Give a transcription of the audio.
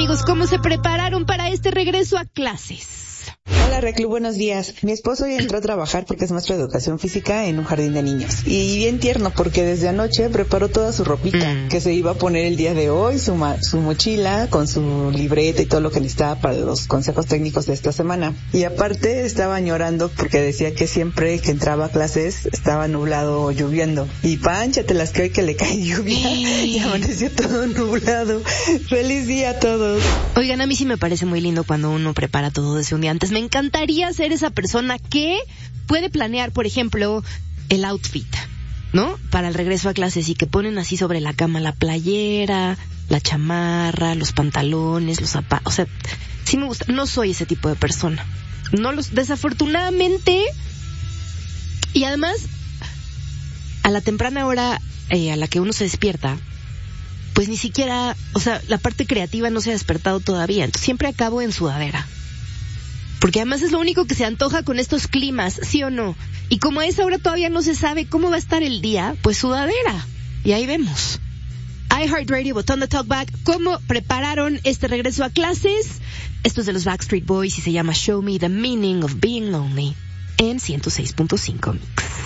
amigos, ¿cómo se prepararon para este regreso a clases? Hola Reclu, buenos días. Mi esposo ya entró a trabajar porque es maestro de educación física en un jardín de niños. Y bien tierno porque desde anoche preparó toda su ropita que se iba a poner el día de hoy, su mochila con su libreta y todo lo que necesitaba para los consejos técnicos de esta semana. Y aparte estaba llorando porque decía que siempre que entraba a clases estaba nublado o lloviendo. Y pánchatelas que hoy que le cae lluvia y amaneció todo nublado. ¡Feliz día a todos! Oigan, a mí sí me parece muy lindo cuando uno prepara todo desde un día antes. Me encantaría ser esa persona que puede planear, por ejemplo, el outfit, ¿no? Para el regreso a clases y que ponen así sobre la cama la playera, la chamarra, los pantalones, los zapatos. O sea, sí me gusta. No soy ese tipo de persona. Desafortunadamente. Y además, a la temprana hora a la que uno se despierta, pues ni siquiera, o sea, la parte creativa no se ha despertado todavía. Entonces siempre acabo en sudadera. Porque además es lo único que se antoja con estos climas, ¿sí o no? Y como a esa hora todavía no se sabe cómo va a estar el día, pues sudadera. Y ahí vemos. iHeartRadio, botón de Talkback. ¿Cómo prepararon este regreso a clases? Esto es de los Backstreet Boys y se llama Show Me the Meaning of Being Lonely en 106.5 Mix.